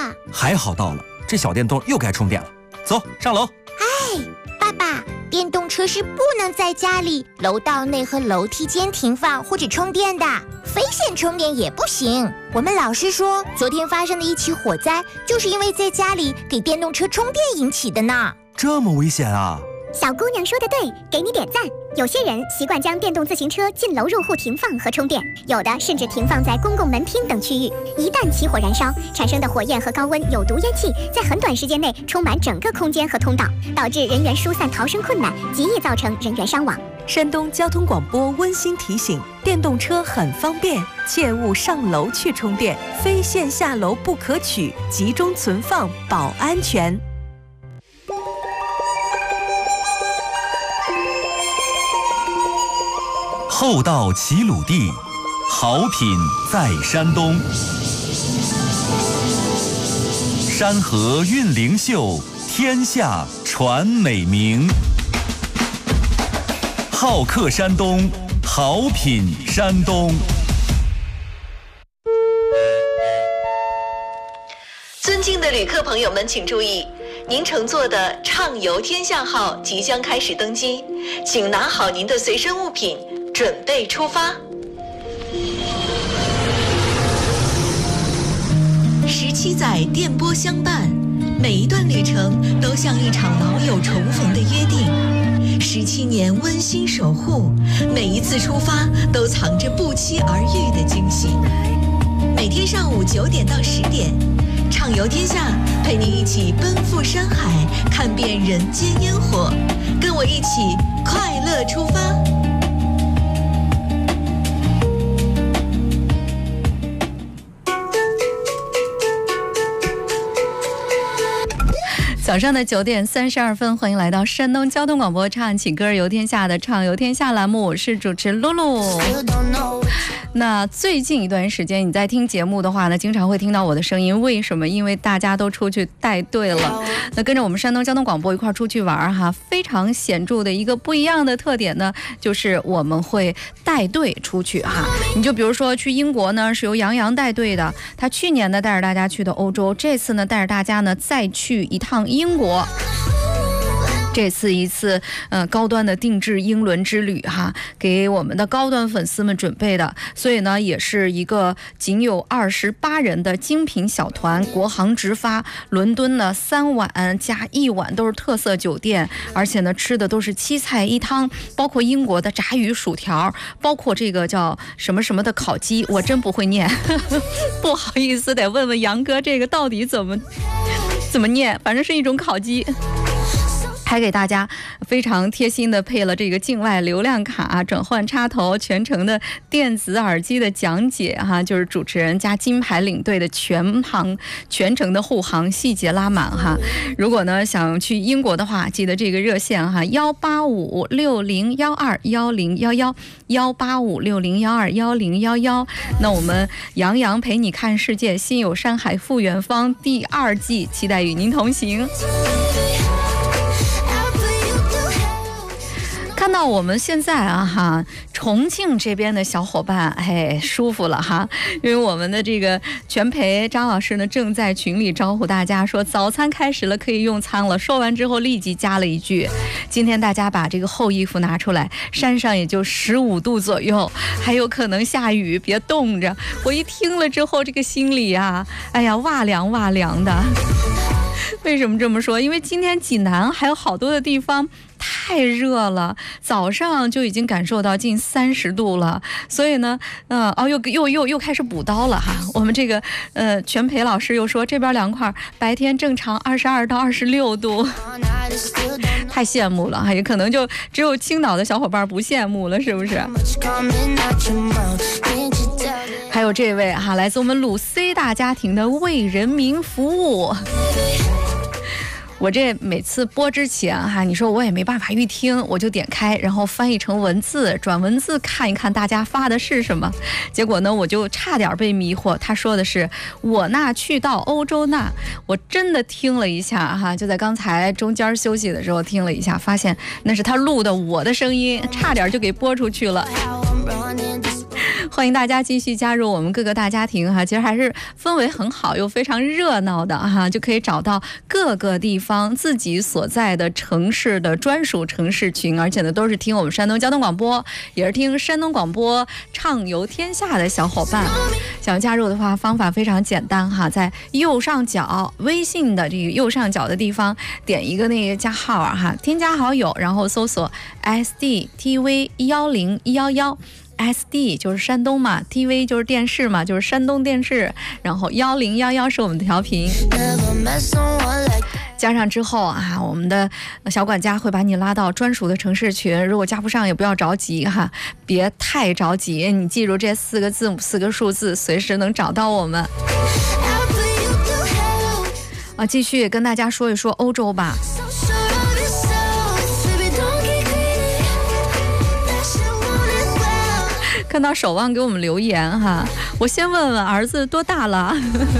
还好到了，这小电动又该充电了。走，上楼。 爸爸，电动车是不能在家里、楼道内和楼梯间停放或者充电的，非线充电也不行。我们老师说，昨天发生的一起火灾，就是因为在家里给电动车充电引起的呢。 这么危险啊！ 小姑娘说的对，给你点赞。有些人习惯将电动自行车进楼入户停放和充电，有的甚至停放在公共门厅等区域。一旦起火燃烧，产生的火焰和高温有毒烟气在很短时间内充满整个空间和通道，导致人员疏散逃生困难，极易造成人员伤亡。 山东交通广播温馨提醒：电动车很方便，切勿上楼去充电，非线下楼不可取，集中存放保安全。 厚道齐鲁地，好品在山东。山河韵灵秀，天下传美名。好客山东，好品山东。 尊敬的旅客朋友们，请注意，您乘坐的畅游天下号即将开始登机，请拿好您的随身物品，准备出发。17载电波相伴，每一段旅程都像一场老友重逢的约定。17年温馨守护，每一次出发都藏着不期而遇的惊喜。每天上午9点到10点，畅游天下，陪你一起奔赴山海，看遍人间烟火，跟我一起快乐出发。 早上的9点32分，欢迎来到山东交通广播唱起歌游天下的畅游天下栏目，我是主持露露。那最近一段时间你在听节目的话呢，经常会听到我的声音，为什么？因为大家都出去带队了。那跟着我们山东交通广播一块出去玩哈，非常显著的一个不一样的特点呢，就是我们会带队出去哈。你就比如说去英国呢，是由杨洋带队的，他去年呢带着大家去的欧洲，这次呢带着大家呢再去一趟英国。这次一次高端的定制英伦之旅哈，给我们的高端粉丝们准备的，所以呢也是一个仅有28人的精品小团，国航直发，伦敦呢3晚加1晚都是特色酒店，而且呢吃的都是7菜1汤，包括英国的炸鱼薯条，包括这个叫什么什么的烤鸡，我真不会念不好意思，得问问杨哥这个到底怎么念，反正是一种烤鸡。还给大家非常贴心的配了这个境外流量卡、转换插头、全程的电子耳机的讲解哈，就是主持人加金牌领队的全程的护航，细节拉满哈。如果呢想去英国的话，记得这个热线哈，18560121118566111。那我们杨洋陪你看世界，心有山海复远方第2季，期待与您同行。看到我们现在哈，重庆这边的小伙伴舒服了哈，因为我们的这个全培张老师呢正在群里招呼大家说早餐开始了，可以用餐了。说完之后立即加了一句，今天大家把这个厚衣服拿出来，山上也就15度左右，还有可能下雨，别冻着。我一听了之后，这个心里啊，哎呀哇凉哇凉的。为什么这么说？因为今天济南还有好多的地方太热了，早上就已经感受到近30度了，所以呢，又开始补刀了哈。我们这个全培老师又说这边凉快，白天正常22到26度，太羡慕了哈，也可能就只有青岛的小伙伴不羡慕了，是不是？还有这位哈，来自我们鲁 C 大家庭的为人民服务。我这每次播之前哈，你说我也没办法预听，我就点开，然后翻译成文字，转文字看一看大家发的是什么。结果呢，我就差点被迷惑。他说的是我那去到欧洲那，我真的听了一下哈，就在刚才中间休息的时候听了一下，发现那是他录的我的声音，差点就给播出去了。 欢迎大家继续加入我们各个大家庭哈，其实还是氛围很好又非常热闹的哈，就可以找到各个地方自己所在的城市的专属城市群，而且呢都是听我们山东交通广播，也是听山东广播畅游天下的小伙伴。想要加入的话，方法非常简单哈，在右上角微信的这个右上角的地方点一个那个加号哈，添加好友，然后搜索 SDTV10111。SD 就是山东嘛， TV 就是电视嘛，就是山东电视，然后1011是我们的调频。加上之后啊，我们的小管家会把你拉到专属的城市群，如果加不上也不要着急哈，别太着急，你记住这4个字母4个数字，随时能找到我们。继续跟大家说一说欧洲吧。看到守望给我们留言哈，我先问问儿子多大了？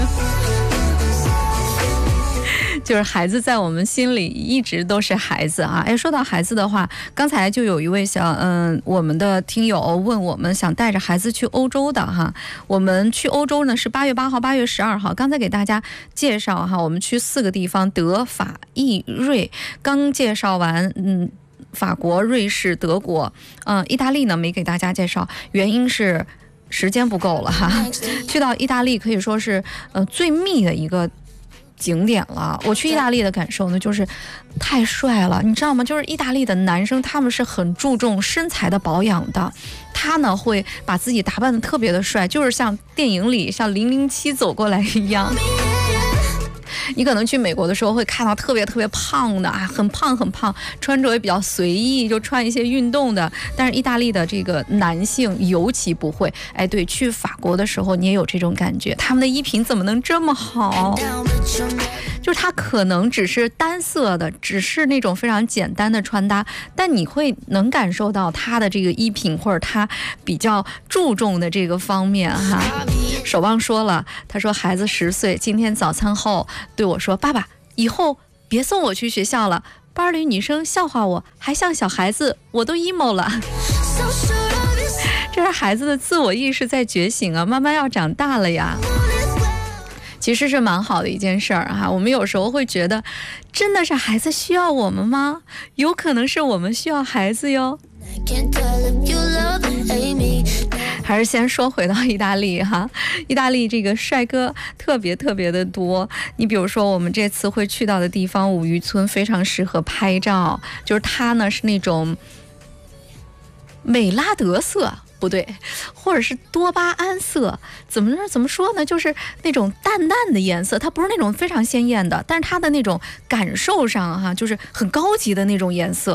就是孩子在我们心里一直都是孩子啊。说到孩子的话，刚才就有一位我们的听友问我们想带着孩子去欧洲的哈。我们去欧洲呢是8月8号、8月12号。刚才给大家介绍哈，我们去4个地方，德、法、意、瑞。刚介绍完法国、瑞士、德国，意大利呢没给大家介绍，原因是时间不够了哈。去到意大利可以说是最密的一个景点了。我去意大利的感受呢，就是太帅了，你知道吗？就是意大利的男生他们是很注重身材的保养的，他呢会把自己打扮得特别的帅，就是像电影里像007走过来一样。你可能去美国的时候会看到特别胖的很胖，穿着也比较随意，就穿一些运动的。但是意大利的这个男性尤其不会。对，去法国的时候你也有这种感觉，他们的衣品怎么能这么好？就是它可能只是单色的，只是那种非常简单的穿搭，但你会能感受到他的这个衣品或者他比较注重的这个方面哈。守望说了，他说孩子10岁，今天早餐后对我说，爸爸以后别送我去学校了，班里女生笑话我还像小孩子，我都 emo 了。这是孩子的自我意识在觉醒啊，慢慢要长大了呀。其实是蛮好的一件事儿哈。我们有时候会觉得，真的是孩子需要我们吗？有可能是我们需要孩子哟。还是先说回到意大利哈，意大利这个帅哥特别的多。你比如说我们这次会去到的地方五渔村非常适合拍照，就是它呢是那种美拉德色。不对，或者是多巴胺色，怎么说呢？就是那种淡淡的颜色，它不是那种非常鲜艳的，但是它的那种感受上哈，就是很高级的那种颜色。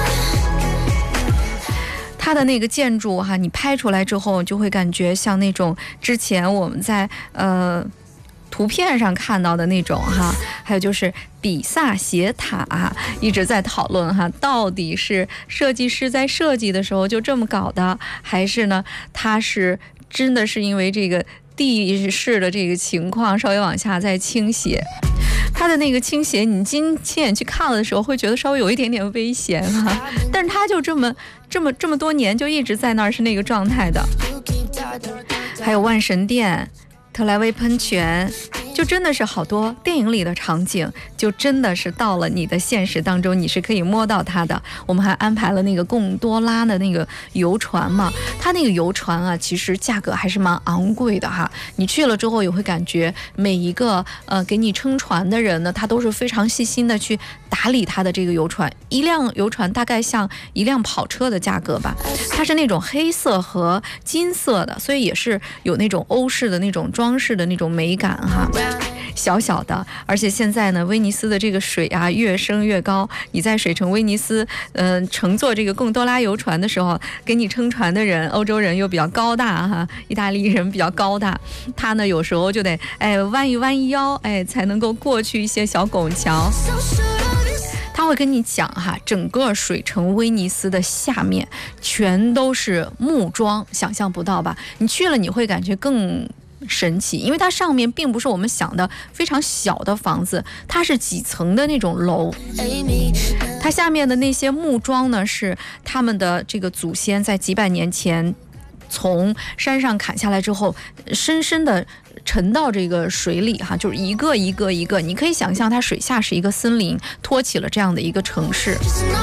它的那个建筑哈，你拍出来之后就会感觉像那种之前我们在图片上看到的那种哈。还有就是比萨斜塔，一直在讨论哈，到底是设计师在设计的时候就这么搞的，还是呢它是真的是因为这个地势的这个情况稍微往下再倾斜。它的那个倾斜你亲眼去看了的时候会觉得稍微有一点点危险啊，但是它就这么多年就一直在那儿是那个状态的。还有万神殿、特莱维喷泉，就真的是好多电影里的场景，就真的是到了你的现实当中，你是可以摸到它的。我们还安排了那个贡多拉的那个游船嘛，它那个游船啊，其实价格还是蛮昂贵的哈。你去了之后也会感觉每一个给你撑船的人呢，他都是非常细心的去打理他的这个游船。一辆游船大概像一辆跑车的价格吧，它是那种黑色和金色的，所以也是有那种欧式的那种装饰的那种美感哈。小小的，而且现在呢，威尼斯的这个水啊越升越高。你在水城威尼斯，乘坐这个贡多拉游船的时候，给你撑船的人，欧洲人又比较高大哈，意大利人比较高大，他呢有时候就得弯一腰，才能够过去一些小拱桥。他会跟你讲哈，整个水城威尼斯的下面全都是木桩，想象不到吧？你去了你会感觉更神奇，因为它上面并不是我们想的非常小的房子，它是几层的那种楼。它下面的那些木桩呢，是他们的这个祖先在几百年前从山上砍下来之后，深深的沉到这个水里哈，就是一个一个一个，你可以想象它水下是一个森林，托起了这样的一个城市。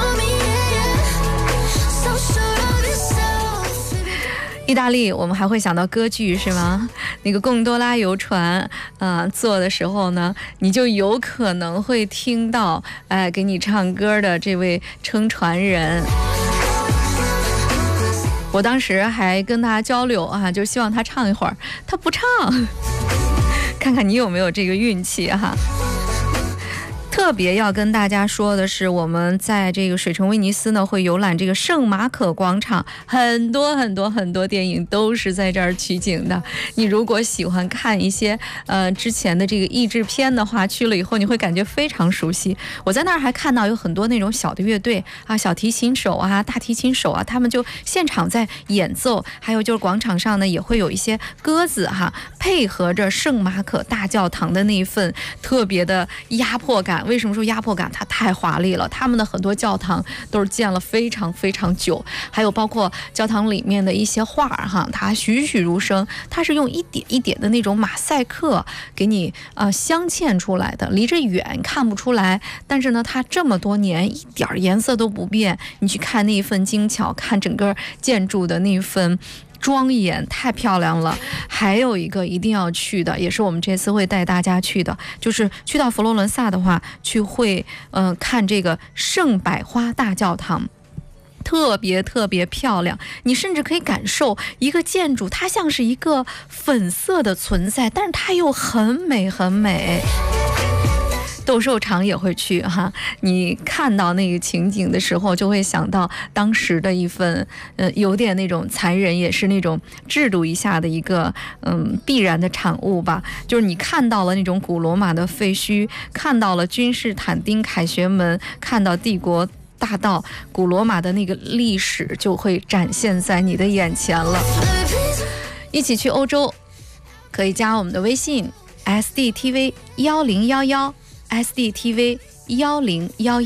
意大利我们还会想到歌剧是吗？那个贡多拉游船坐的时候呢，你就有可能会听到给你唱歌的这位撑船人。我当时还跟他交流就希望他唱一会儿，他不唱，看看你有没有这个运气哈。特别要跟大家说的是，我们在这个水城威尼斯呢，会游览这个圣马可广场，很多很多很多电影都是在这儿取景的。你如果喜欢看一些之前的这个译制片的话，去了以后你会感觉非常熟悉。我在那儿还看到有很多那种小的乐队小提琴手大提琴手他们就现场在演奏，还有就是广场上呢也会有一些鸽子配合着圣马可大教堂的那一份特别的压迫感。为什么说压迫感？它太华丽了，他们的很多教堂都是建了非常非常久，还有包括教堂里面的一些画它栩栩如生，它是用一点一点的那种马赛克给你镶嵌出来的，离着远看不出来，但是呢它这么多年一点颜色都不变，你去看那一份精巧，看整个建筑的那一份庄严，太漂亮了。还有一个一定要去的，也是我们这次会带大家去的，就是去到佛罗伦萨的话，会看这个圣百花大教堂，特别特别漂亮。你甚至可以感受一个建筑，它像是一个粉色的存在，但是它又很美很美。斗兽场也会去你看到那个情景的时候，就会想到当时的一份有点那种残忍，也是那种制度一下的一个必然的产物吧。就是你看到了那种古罗马的废墟，看到了君士坦丁凯旋门，看到帝国大道，古罗马的那个历史就会展现在你的眼前了。一起去欧洲，可以加我们的微信 SDTV1011。SDTV1011